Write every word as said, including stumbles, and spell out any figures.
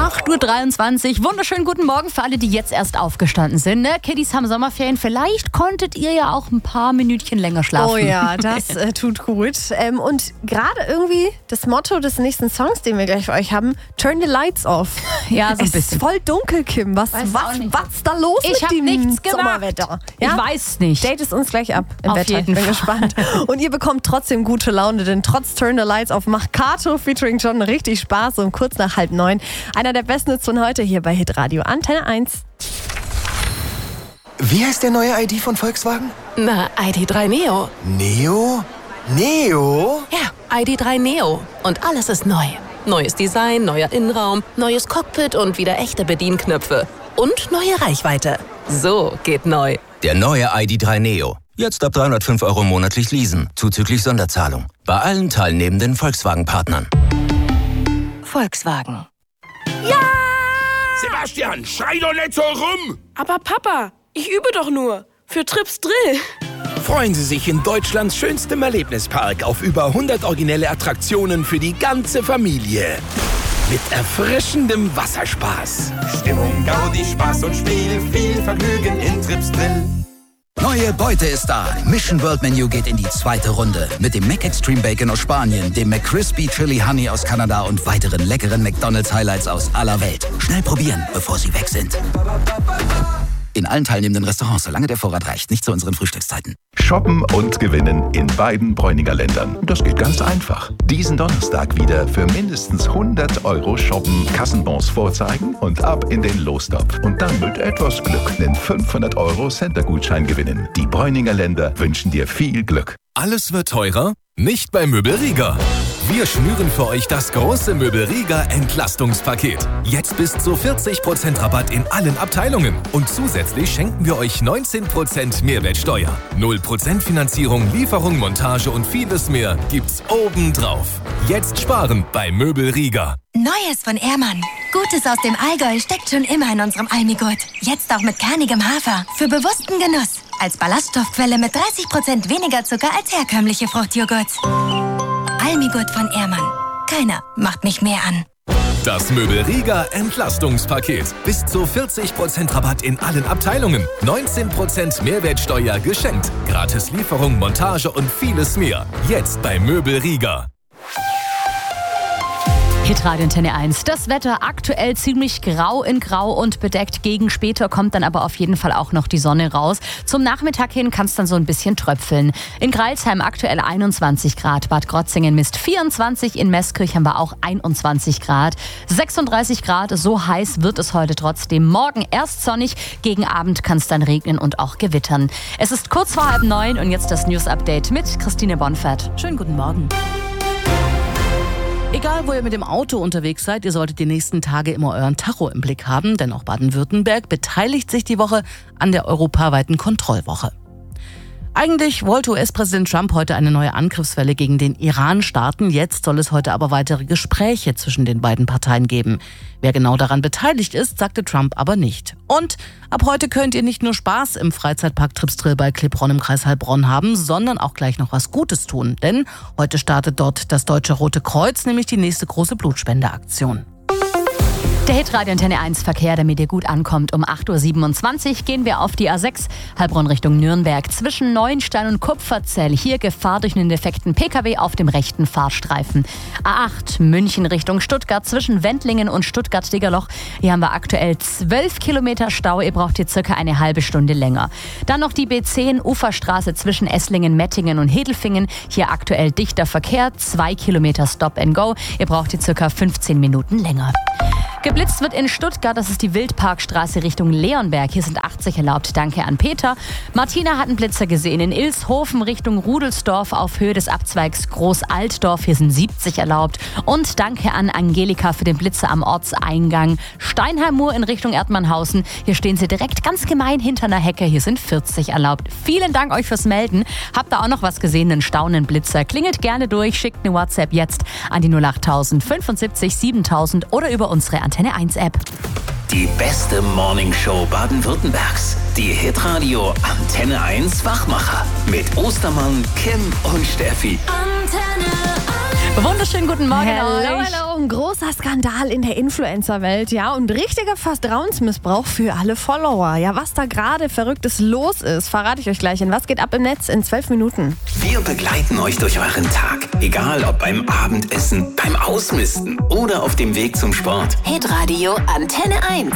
acht Uhr dreiundzwanzig. Wunderschönen guten Morgen für alle, die jetzt erst aufgestanden sind. Ne? Kiddies haben Sommerferien. Vielleicht konntet ihr ja auch ein paar Minütchen länger schlafen. Oh ja, das äh, tut gut. Ähm, und gerade irgendwie das Motto des nächsten Songs, den wir gleich für euch haben, Turn the Lights off. Ja, so ein es bisschen. ist voll dunkel, Kim. Was, was, was ist da los ich mit dem nichts gemacht. Sommerwetter? Ja? Ich weiß nicht. Date es uns gleich ab im Auf Wetter. jeden Ich bin Fall. gespannt. Und ihr bekommt trotzdem gute Laune, denn trotz Turn the Lights off macht Kato featuring John richtig Spaß. Um kurz nach halb neun. Einer der besten Hits von heute hier bei Hitradio Antenne eins. Wie heißt der neue I D von Volkswagen? Na, I D drei Neo. Neo? Neo? Ja, I D drei Neo. Und alles ist neu. Neues Design, neuer Innenraum, neues Cockpit und wieder echte Bedienknöpfe. Und neue Reichweite. So geht neu. Der neue I D drei Neo. Jetzt ab dreihundertfünf Euro monatlich leasen, zuzüglich Sonderzahlung. Bei allen teilnehmenden Volkswagen-Partnern. Volkswagen. Sebastian, schrei doch nicht so rum! Aber Papa, ich übe doch nur. Für Trips Drill. Freuen Sie sich in Deutschlands schönstem Erlebnispark auf über hundert originelle Attraktionen für die ganze Familie. Mit erfrischendem Wasserspaß. Stimmung, Gaudi, Spaß und Spiel, viel Vergnügen in Trips Drill. Neue Beute ist da. Mission World Menu geht in die zweite Runde. Mit dem Mac Extreme Bacon aus Spanien, dem McCrispy Chili Honey aus Kanada und weiteren leckeren McDonald's Highlights aus aller Welt. Schnell probieren, bevor sie weg sind. In allen teilnehmenden Restaurants, solange der Vorrat reicht. Nicht zu unseren Frühstückszeiten. Shoppen und gewinnen in beiden Bräuninger Ländern. Das geht ganz einfach. Diesen Donnerstag wieder für mindestens hundert Euro shoppen, Kassenbons vorzeigen und ab in den Lostopf. Und dann mit etwas Glück einen fünfhundert Euro Center-Gutschein gewinnen. Die Bräuninger Länder wünschen dir viel Glück. Alles wird teurer? Nicht bei Möbelriga. Wir schnüren für euch das große Möbelriga Entlastungspaket. Jetzt bis zu vierzig Prozent Rabatt in allen Abteilungen. Und zusätzlich schenken wir euch neunzehn Prozent Mehrwertsteuer. null Prozent Finanzierung, Lieferung, Montage und vieles mehr gibt's obendrauf. Jetzt sparen bei Möbelriga. Neues von Ehrmann. Gutes aus dem Allgäu steckt schon immer in unserem Almigurt. Jetzt auch mit kernigem Hafer. Für bewussten Genuss. Als Ballaststoffquelle mit dreißig Prozent weniger Zucker als herkömmliche Fruchtjoghurts. Almigurt von Ehrmann. Keiner macht mich mehr an. Das Möbelriga Entlastungspaket. Bis zu vierzig Prozent Rabatt in allen Abteilungen. neunzehn Prozent Mehrwertsteuer geschenkt. Gratis Lieferung, Montage und vieles mehr. Jetzt bei Möbelriga. Hitradio Antenne eins. Das Wetter aktuell ziemlich grau in grau und bedeckt. Gegen später kommt dann aber auf jeden Fall auch noch die Sonne raus. Zum Nachmittag hin kann es dann so ein bisschen tröpfeln. In Greilsheim aktuell einundzwanzig Grad. Bad Krotzingen misst vierundzwanzig. In Meßkirch haben wir auch einundzwanzig Grad. sechsunddreißig Grad. So heiß wird es heute trotzdem. Morgen erst sonnig. Gegen Abend kann es dann regnen und auch gewittern. Es ist kurz vor halb neun und jetzt das News-Update mit Christine Bonfert. Schönen guten Morgen. Egal, wo ihr mit dem Auto unterwegs seid, ihr solltet die nächsten Tage immer euren Tacho im Blick haben, denn auch Baden-Württemberg beteiligt sich die Woche an der europaweiten Kontrollwoche. Eigentlich wollte U S-Präsident Trump heute eine neue Angriffswelle gegen den Iran starten. Jetzt soll es heute aber weitere Gespräche zwischen den beiden Parteien geben. Wer genau daran beteiligt ist, sagte Trump aber nicht. Und ab heute könnt ihr nicht nur Spaß im Freizeitpark Trips Drill bei Klebronn im Kreis Heilbronn haben, sondern auch gleich noch was Gutes tun. Denn heute startet dort das Deutsche Rote Kreuz, nämlich die nächste große Blutspendeaktion. Der Hitradio Antenne eins Verkehr, damit ihr gut ankommt. Um acht Uhr siebenundzwanzig gehen wir auf die A sechs, Heilbronn Richtung Nürnberg. Zwischen Neuenstein und Kupferzell. Hier Gefahr durch einen defekten Pkw auf dem rechten Fahrstreifen. A acht, München Richtung Stuttgart. Zwischen Wendlingen und Stuttgart-Diggerloch. Hier haben wir aktuell zwölf Kilometer Stau. Ihr braucht hier circa eine halbe Stunde länger. Dann noch die B zehn, Uferstraße zwischen Esslingen, Mettingen und Hedelfingen. Hier aktuell dichter Verkehr. Zwei Kilometer Stop and Go. Ihr braucht hier circa fünfzehn Minuten länger. Geblitzt wird in Stuttgart, das ist die Wildparkstraße Richtung Leonberg. Hier sind achtzig erlaubt. Danke an Peter. Martina hat einen Blitzer gesehen in Ilshofen Richtung Rudelsdorf auf Höhe des Abzweigs Großaltdorf. Hier sind siebzig erlaubt. Und danke an Angelika für den Blitzer am Ortseingang Steinheim-Mur in Richtung Erdmannhausen. Hier stehen sie direkt ganz gemein hinter einer Hecke. Hier sind vierzig erlaubt. Vielen Dank euch fürs Melden. Habt ihr auch noch was gesehen, einen staunenden Blitzer? Klingelt gerne durch, schickt eine WhatsApp jetzt an die null acht tausend fünfundsiebzig siebentausend oder über unsere Antenne eins App. Die beste Morningshow Baden-Württembergs. Die Hitradio Antenne eins Wachmacher. Mit Ostermann, Kim und Steffi. Antenne eins. Wunderschönen guten Morgen Hello, euch. hello. Ein großer Skandal in der Influencer-Welt, ja, und richtiger Vertrauensmissbrauch für alle Follower. Ja, was da gerade Verrücktes los ist, verrate ich euch gleich in Was geht ab im Netz in zwölf Minuten. Wir begleiten euch durch euren Tag. Egal ob beim Abendessen, beim Ausmisten oder auf dem Weg zum Sport. Hitradio Antenne eins.